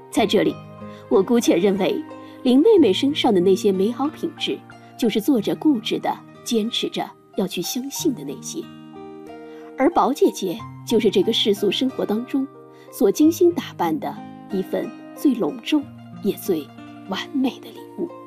在这里，我姑且认为林妹妹身上的那些美好品质，就是作者固执地坚持着要去相信的那些，而宝姐姐就是这个世俗生活当中所精心打扮的一份最隆重也最完美的礼物。